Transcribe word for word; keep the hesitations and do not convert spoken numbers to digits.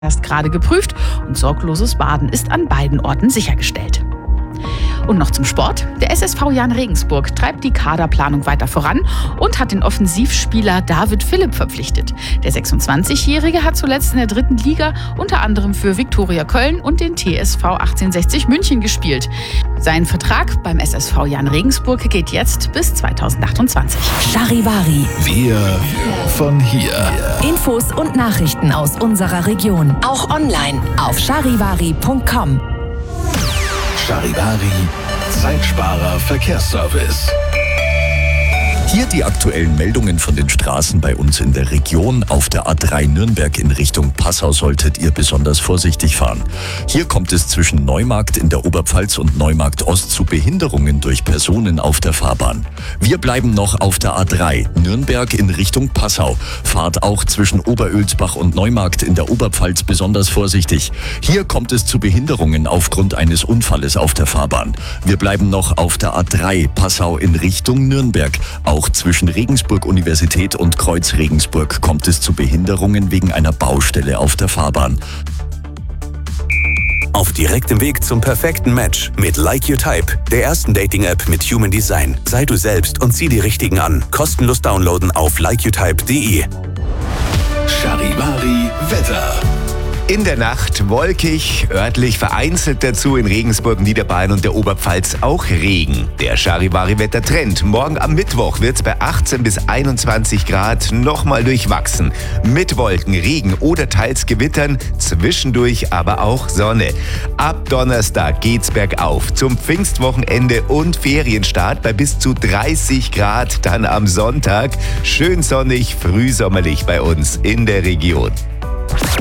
erst gerade geprüft und sorgloses Baden ist an beiden Orten sichergestellt. Und noch zum Sport. Der S S V Jahn Regensburg treibt die Kaderplanung weiter voran und hat den Offensivspieler David Philipp verpflichtet. Der sechsundzwanzigjährige hat zuletzt in der dritten Liga unter anderem für Viktoria Köln und den T S V achtzehnhundertsechzig München gespielt. Sein Vertrag beim S S V Jahn Regensburg geht jetzt bis zweitausendachtundzwanzig. Charivari. Wir von hier. Infos und Nachrichten aus unserer Region. Auch online auf charivari punkt com. Charivari, Zeitsparer Verkehrsservice. Hier die aktuellen Meldungen von den Straßen bei uns in der Region. Auf der A drei Nürnberg in Richtung Passau solltet ihr besonders vorsichtig fahren. Hier kommt es zwischen Neumarkt in der Oberpfalz und Neumarkt Ost zu Behinderungen durch Personen auf der Fahrbahn. Wir bleiben noch auf der A drei Nürnberg in Richtung Passau. Fahrt auch zwischen Oberölsbach und Neumarkt in der Oberpfalz besonders vorsichtig. Hier kommt es zu Behinderungen aufgrund eines Unfalles auf der Fahrbahn. Wir bleiben noch auf der A drei Passau in Richtung Nürnberg. Auch zwischen Regensburg Universität und Kreuz Regensburg kommt es zu Behinderungen wegen einer Baustelle auf der Fahrbahn. Auf direktem Weg zum perfekten Match mit Like Your Type, der ersten Dating-App mit Human Design. Sei du selbst und zieh die Richtigen an. Kostenlos downloaden auf like you type punkt de. Charivari Wetter. In der Nacht wolkig, örtlich vereinzelt dazu in Regensburg, Niederbayern und der Oberpfalz auch Regen. Der Charivari-Wettertrend. Morgen am Mittwoch wird es bei achtzehn bis einundzwanzig Grad nochmal durchwachsen. Mit Wolken, Regen oder teils Gewittern, zwischendurch aber auch Sonne. Ab Donnerstag geht's bergauf zum Pfingstwochenende und Ferienstart bei bis zu dreißig Grad. Dann am Sonntag schön sonnig, frühsommerlich bei uns in der Region.